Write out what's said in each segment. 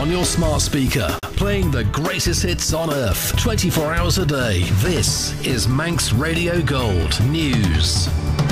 on your smart speaker, playing the greatest hits on earth 24 hours a day. This is Manx Radio Gold News.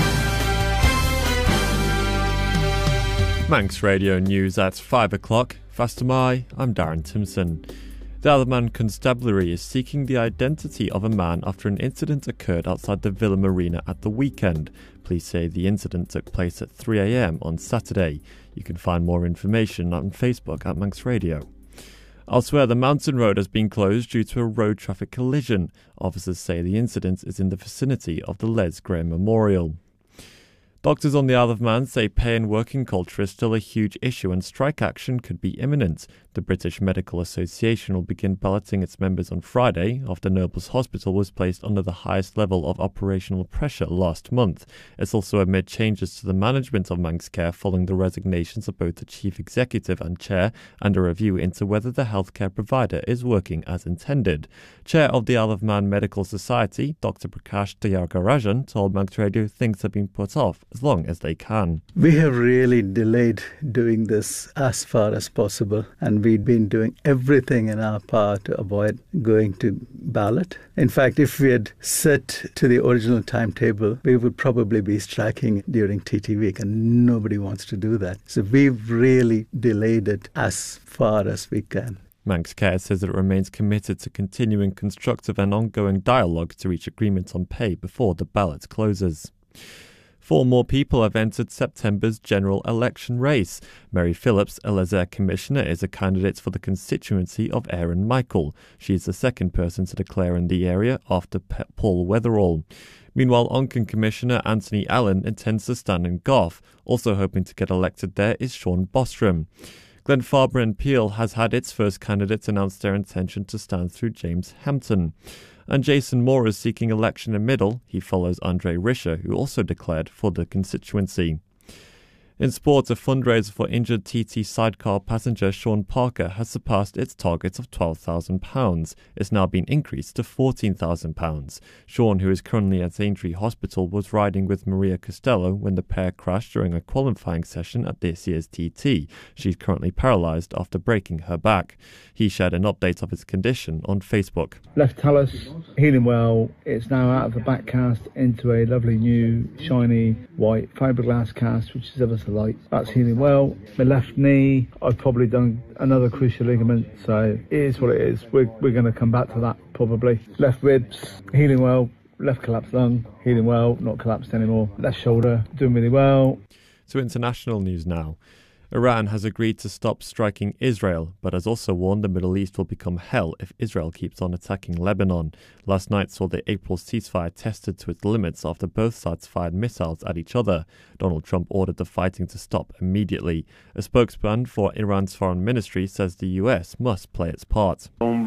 Manx Radio News at 5 o'clock. Fastamai, I'm Darren Timson. The Isle of Man Constabulary is seeking the identity of a man after an incident occurred outside the Villa Marina at the weekend. Police say the incident took place at 3 a.m. on Saturday. You can find more information on Facebook at Manx Radio. Elsewhere, the Mountain Road has been closed due to a road traffic collision. Officers say the incident is in the vicinity of the Les Graham Memorial. Doctors on the Isle of Man say pay and working culture is still a huge issue and strike action could be imminent. The British Medical Association will begin balloting its members on Friday after Nobles Hospital was placed under the highest level of operational pressure last month. It's also amid changes to the management of Manx Care following the resignations of both the Chief Executive and Chair and a review into whether the healthcare provider is working as intended. Chair of the Isle of Man Medical Society, Dr. Prakash Tyagarajan, told Manx Radio things have been put off as long as they can. We have really delayed doing this as far as possible, and we've been doing everything in our power to avoid going to ballot. In fact, if we had set to the original timetable, we would probably be striking during TT week, and nobody wants to do that. So we've really delayed it as far as we can. Manx Care says that it remains committed to continuing constructive and ongoing dialogue to reach agreement on pay before the ballot closes. 4 more people have entered September's general election race. Mary Phillips, a Lezayre Commissioner, is a candidate for the constituency of Erin Michael. She is the second person to declare in the area after Paul Weatherall. Meanwhile, Oncan Commissioner Anthony Allen intends to stand in Gough. Also hoping to get elected there is Sean Bostrom. Glenfarbre and Peel has had its first candidates announce their intention to stand through James Hampton. And Jason Moore is seeking election in Middle. He follows Andre Risher, who also declared for the constituency. In sport, a fundraiser for injured TT sidecar passenger Sean Parker has surpassed its target of £12,000. It's now been increased to £14,000. Sean, who is currently at Aintree Hospital, was riding with Maria Costello when the pair crashed during a qualifying session at this year's TT. She's currently paralysed after breaking her back. He shared an update of his condition on Facebook. Left talus, healing well. It's now out of the back cast into a lovely new shiny white fiberglass cast, which is ever so light. That's healing well. My left knee, I've probably done another cruciate ligament, so it is what it is. We're going to come back to that probably. Left ribs, healing well. Left collapsed lung, healing well, not collapsed anymore. Left shoulder, doing really well. To international news now. Iran has agreed to stop striking Israel, but has also warned the Middle East will become hell if Israel keeps on attacking Lebanon. Last night saw the April ceasefire tested to its limits after both sides fired missiles at each other. Donald Trump ordered the fighting to stop immediately. A spokesman for Iran's foreign ministry says the US must play its part.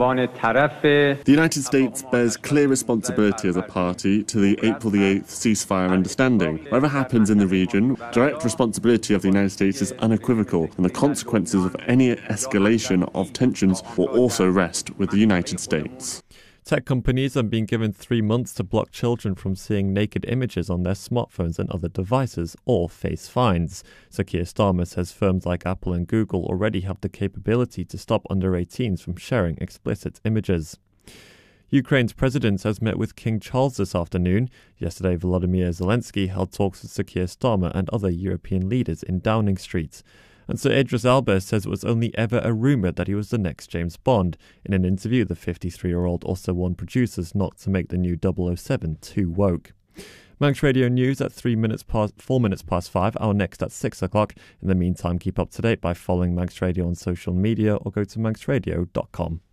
The United States bears clear responsibility as a party to the April the 8th ceasefire understanding. Whatever happens in the region, direct responsibility of the United States is unequivocal, and the consequences of any escalation of tensions will also rest with the United States. Tech companies have been given 3 months to block children from seeing naked images on their smartphones and other devices or face fines. Sir Keir Starmer says firms like Apple and Google already have the capability to stop under-18s from sharing explicit images. Ukraine's president has met with King Charles this afternoon. Yesterday, Volodymyr Zelensky held talks with Sir Keir Starmer and other European leaders in Downing Street. And Sir Idris Elba says it was only ever a rumour that he was the next James Bond. In an interview, the 53-year-old also warned producers not to make the new 007 too woke. Manx Radio News at 4 minutes past 5. Our next at 6 o'clock. In the meantime, keep up to date by following Manx Radio on social media or go to manxradio.com.